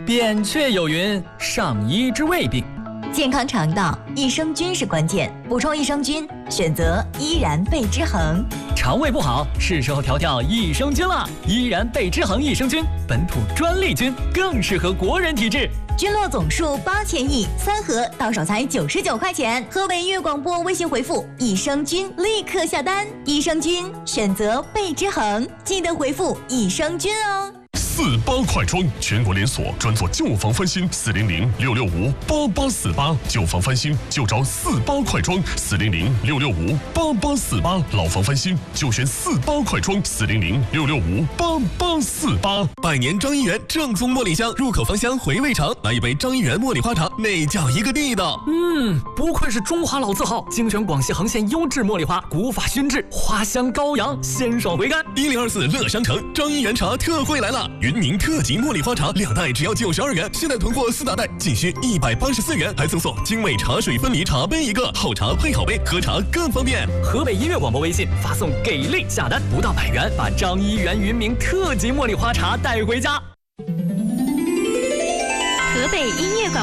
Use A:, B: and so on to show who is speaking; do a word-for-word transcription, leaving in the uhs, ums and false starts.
A: 扁鹊有云：上医之未病。
B: 健康肠道，益生菌是关键。补充益生菌，选择依然贝之恒。
A: 肠胃不好，是时候调调益生菌了。依然贝之恒益生菌，本土专利菌，更适合国人体质。
B: 菌落总数八千亿，三盒到手才九十九块钱。河北音乐广播微信回复益生菌，立刻下单。益生菌选择贝之恒，记得回复益生菌哦。
C: 四八快装，全国连锁，专做旧房翻新，四零零六六五八八四八，旧房翻新就找四八快装，四零零六六五八八四八，老房翻新就选四八快装，四零零六六五八八四八。
D: 百年张一元正宗茉莉香，入口芳香，回味长。来一杯张一元茉莉花茶，那叫一个地道。
A: 嗯，不愧是中华老字号，精选广西恒县优质茉莉花，古法熏制，花香高扬，鲜爽回甘。
D: 一零二四乐商城张一元茶特惠来了。云宁特级茉莉花茶两袋只要九十二元，现在囤货四大袋仅需一百八十四元，还赠送精美茶水分离茶杯一个，好茶配好杯，喝茶更方便。
A: 河北音乐广播微信发送给力下单，不到百元，把张一元云明特级茉莉花茶带回家。
B: 河北音乐广播